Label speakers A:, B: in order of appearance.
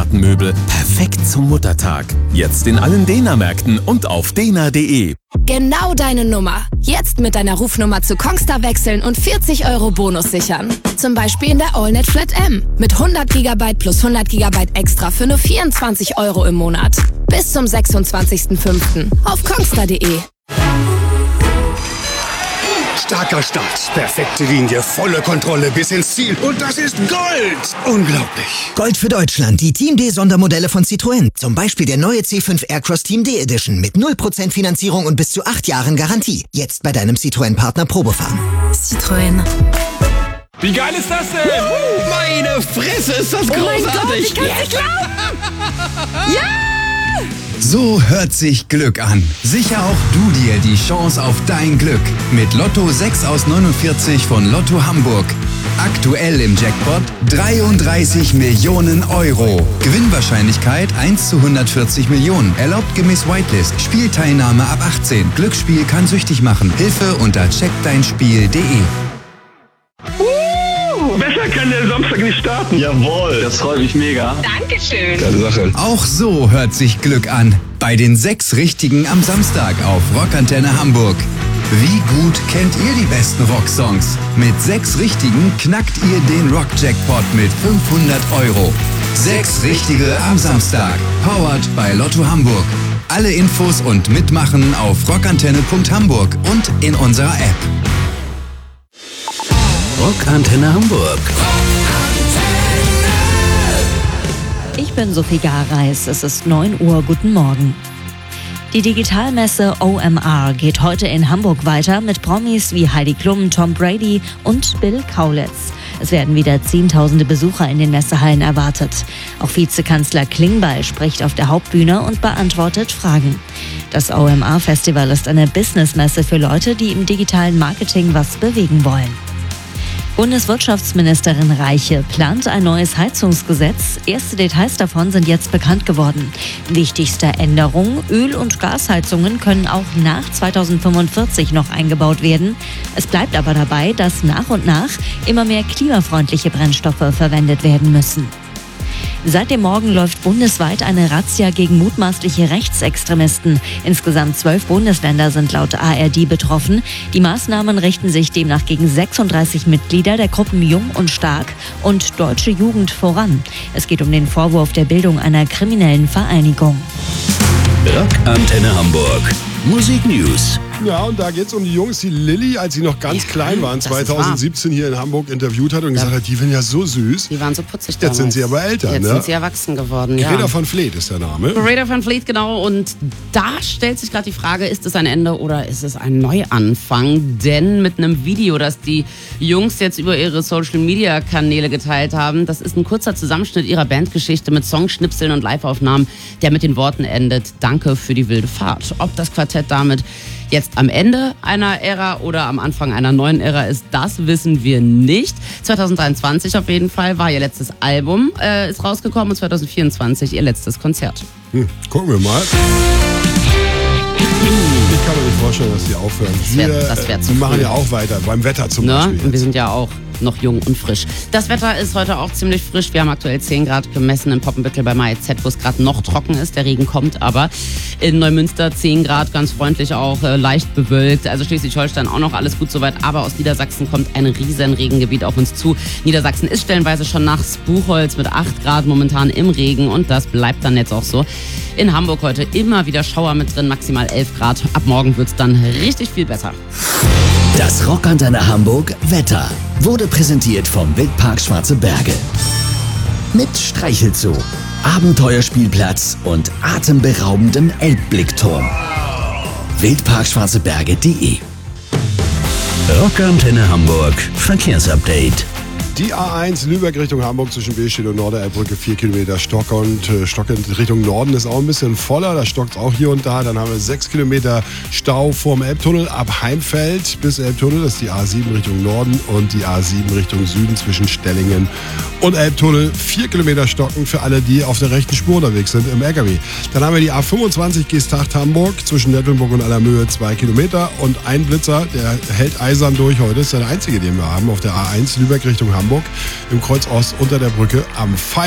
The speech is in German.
A: Gartenmöbel. Perfekt zum Muttertag. Jetzt in allen Dena-Märkten und auf dena.de.
B: Genau deine Nummer. Jetzt mit deiner Rufnummer zu Kongstar wechseln und 40 € Bonus sichern. Zum Beispiel in der AllNet Flat M. Mit 100 GB plus 100 GB extra für nur 24 € im Monat. Bis zum 26.05. auf kongstar.de.
C: Starker Start, perfekte Linie, volle Kontrolle bis ins Ziel. Und das ist Gold! Unglaublich.
D: Gold für Deutschland, die Team D Sondermodelle von Citroën. Zum Beispiel der neue C5 Aircross Team D Edition mit 0% Finanzierung und bis zu 8 Jahren Garantie. Jetzt bei deinem Citroën-Partner Probefahren.
B: Citroën.
E: Wie geil ist das denn?
F: Meine Fresse, ist das großartig!
B: Oh mein Gott, ich kann's nicht glauben! Ja!
F: So hört sich Glück an. Sicher auch du dir die Chance auf dein Glück. Mit Lotto 6 aus 49 von Lotto Hamburg. Aktuell im Jackpot 33 Millionen €. Gewinnwahrscheinlichkeit 1 zu 140 Millionen. Erlaubt gemäß Whitelist. Spielteilnahme ab 18. Glücksspiel kann süchtig machen. Hilfe unter checkdeinspiel.de.
E: Besser kann der Samstag nicht starten.
G: Jawohl, das freut mich mega.
B: Dankeschön.
G: Geile Sache.
F: Auch so hört sich Glück an. Bei den 6 Richtigen am Samstag auf Rockantenne Hamburg. Wie gut kennt ihr die besten Rocksongs? Mit 6 Richtigen knackt ihr den Rock-Jackpot mit 500 €. 6 Richtige am Samstag. Powered bei Lotto Hamburg. Alle Infos und Mitmachen auf rockantenne.hamburg und in unserer App.
A: Rockantenne Hamburg.
H: Ich bin Sophie Gareis, es ist 9 Uhr, guten Morgen. Die Digitalmesse OMR geht heute in Hamburg weiter mit Promis wie Heidi Klum, Tom Brady und Bill Kaulitz. Es werden wieder Zehntausende Besucher in den Messehallen erwartet. Auch Vizekanzler Klingbeil spricht auf der Hauptbühne und beantwortet Fragen. Das OMR-Festival ist eine Businessmesse für Leute, die im digitalen Marketing was bewegen wollen. Bundeswirtschaftsministerin Reiche plant ein neues Heizungsgesetz. Erste Details davon sind jetzt bekannt geworden. Wichtigste Änderung: Öl- und Gasheizungen können auch nach 2045 noch eingebaut werden. Es bleibt aber dabei, dass nach und nach immer mehr klimafreundliche Brennstoffe verwendet werden müssen. Seit dem Morgen läuft bundesweit eine Razzia gegen mutmaßliche Rechtsextremisten. Insgesamt 12 Bundesländer sind laut ARD betroffen. Die Maßnahmen richten sich demnach gegen 36 Mitglieder der Gruppen Jung und Stark und Deutsche Jugend voran. Es geht um den Vorwurf der Bildung einer kriminellen Vereinigung.
A: Rockantenne Hamburg. Musik News.
I: Ja, und da geht's um die Jungs, die Lilly, als sie noch ganz klein waren, 2017 hier in Hamburg interviewt hat und gesagt hat, die sind ja so süß.
J: Die waren so putzig
I: Jetzt
J: damals.
I: sind sie aber älter,
J: Jetzt
I: ne?
J: sind sie erwachsen geworden, ja.
I: Greta van Fleet ist der Name.
J: Greta van Fleet, genau. Und da stellt sich gerade die Frage, ist es ein Ende oder ist es ein Neuanfang? Denn mit einem Video, das die Jungs jetzt über ihre Social-Media-Kanäle geteilt haben, das ist ein kurzer Zusammenschnitt ihrer Bandgeschichte mit Songschnipseln und Live-Aufnahmen, der mit den Worten endet: Danke für die wilde Fahrt. Ob das Quartett damit jetzt am Ende einer Ära oder am Anfang einer neuen Ära ist, das wissen wir nicht. 2023 auf jeden Fall war ihr letztes Album, ist rausgekommen, und 2024 ihr letztes Konzert.
I: Gucken wir mal. Ich kann mir nicht vorstellen, dass die aufhören.
J: Das wär zu
I: die machen
J: früh.
I: ja auch weiter, beim Wetter zum Beispiel.
J: Und wir sind ja auch noch jung und frisch. Das Wetter ist heute auch ziemlich frisch. Wir haben aktuell 10 Grad gemessen in Poppenbüttel bei MAEZ, wo es gerade noch trocken ist. Der Regen kommt aber. In Neumünster 10 Grad, ganz freundlich auch, leicht bewölkt. Also Schleswig-Holstein auch noch alles gut soweit. Aber aus Niedersachsen kommt ein riesen Regengebiet auf uns zu. Niedersachsen ist stellenweise schon nachts. Buchholz mit 8 Grad momentan im Regen und das bleibt dann jetzt auch so. In Hamburg heute immer wieder Schauer mit drin, maximal 11 Grad. Ab morgen wird es dann richtig viel besser.
A: Das Rockantenne Hamburg Wetter wurde präsentiert vom Wildpark Schwarze Berge. Mit Streichelzoo, Abenteuerspielplatz und atemberaubendem Elbblickturm. Wildparkschwarzeberge.de. Rockantenne Hamburg Verkehrsupdate.
I: Die A1 Lübeck Richtung Hamburg zwischen Beestedt und Norderelbbrücke 4 Kilometer Stock und stockend Richtung Norden ist auch ein bisschen voller. Da stockt es auch hier und da. Dann haben wir 6 Kilometer Stau vorm Elbtunnel ab Heimfeld bis Elbtunnel. Das ist die A7 Richtung Norden und die A7 Richtung Süden zwischen Stellingen und Elbtunnel. 4 Kilometer Stocken für alle, die auf der rechten Spur unterwegs sind im LKW. Dann haben wir die A25 Geesthacht Hamburg zwischen Nettelnburg und Allermöhe 2 Kilometer und ein Blitzer, der hält eisern durch heute. Das ist der einzige, den wir haben auf der A1 Lübeck Richtung Hamburg im Kreuz Ost unter der Brücke am